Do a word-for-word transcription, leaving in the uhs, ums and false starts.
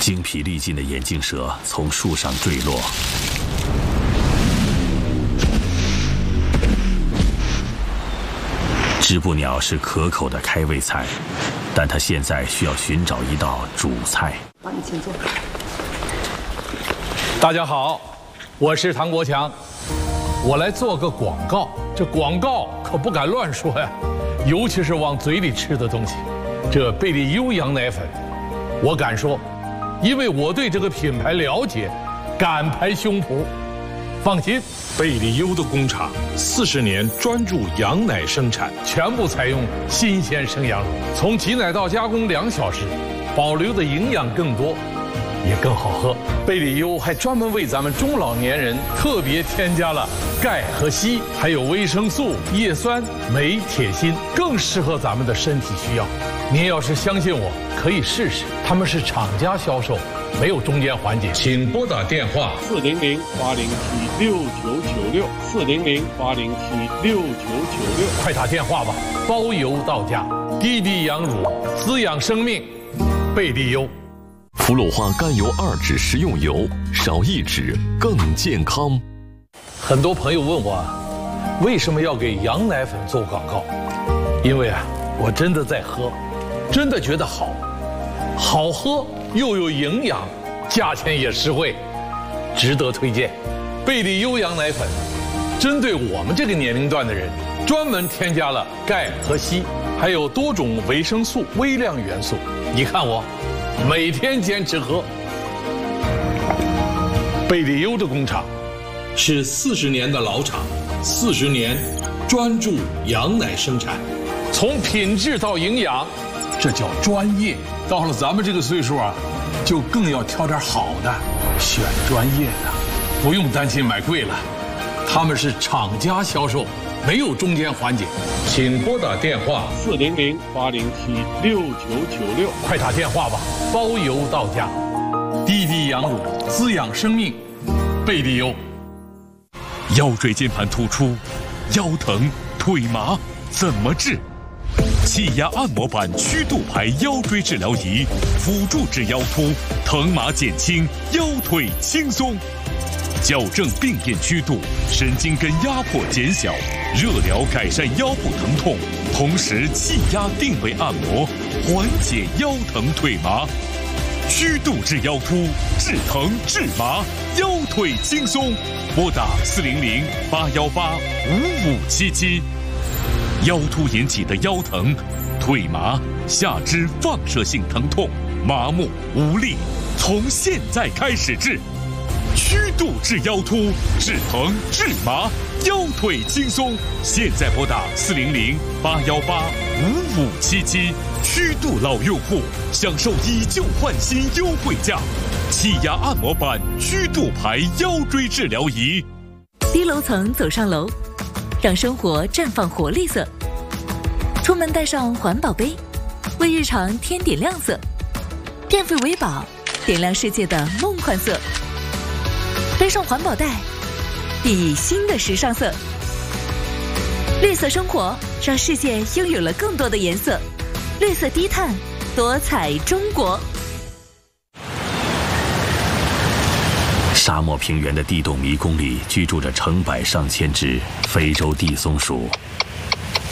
精疲力尽的眼镜蛇从树上坠落。织布鸟是可口的开胃菜，但它现在需要寻找一道主菜。 帮你请坐。 大家好，我是唐国强，我来做个广告。这广告可不敢乱说呀，尤其是往嘴里吃的东西。这贝利优羊奶粉，我敢说，因为我对这个品牌了解，敢拍胸脯。放心， 贝利优的工厂四十年专注羊奶生产， 全部采用新鲜生羊乳，从挤奶到加工两小时，保留的营养更多，也更好喝。贝利优还专门为咱们中老年人特别添加了钙和硒，还有维生素、叶酸、镁、铁、锌，更适合咱们的身体需要。您要是相信我，可以试试。他们是厂家销售，没有中间环节。请拨打电话四零零八零七六九九六四零零八零七六九九六， 快打电话吧，包邮到家。滴滴羊乳，滋养生命，贝利优。 氟氯化甘油二酯食用油，少一酯更健康。 很多朋友问我，为什么要给羊奶粉做广告？因为啊，我真的在喝，真的觉得好，好喝又有营养，价钱也实惠，值得推荐。贝利优羊奶粉，针对我们这个年龄段的人，专门添加了钙和硒，还有多种维生素、微量元素。你看我，每天坚持喝。贝利优的工厂是四十年的老厂，四十年专注羊奶生产，从品质到营养，这叫专业。到了咱们这个岁数啊，就更要挑点好的，选专业的，不用担心买贵了。他们是厂家销售，没有中间环节。请拨打电话四零零八零七六九九六， 快打电话吧，包邮到家。滴滴羊乳，滋养生命，贝利优。 腰椎间盘突出、腰疼、腿麻怎么治？气压按摩板曲度牌腰椎治疗仪，辅助治腰突，疼麻减轻，腰腿轻松。矫正病变曲度，神经根压迫减小，热疗改善腰部疼痛，同时气压定位按摩，缓解腰疼腿麻。曲度治腰突，治疼治麻，腰腿轻松。拨打四零零八幺八五五七七。腰突引起的腰疼、腿麻、下肢放射性疼痛、麻木无力，从现在开始治。曲度治腰突，治疼治麻，腰腿轻松。现在拨打四零零八幺八五五七七。曲度老用户享受以旧换新优惠价，气压按摩板曲度牌腰椎治疗仪。 低楼层走上楼，让生活绽放活力色。出门带上环保杯，为日常添点亮色。电费为宝，点亮世界的梦幻色。背上环保袋，熠熠新的时尚色。绿色生活，让世界拥有了更多的颜色。绿色低碳，多彩中国。 沙漠平原的地洞迷宫里居住着成百上千只非洲地松鼠、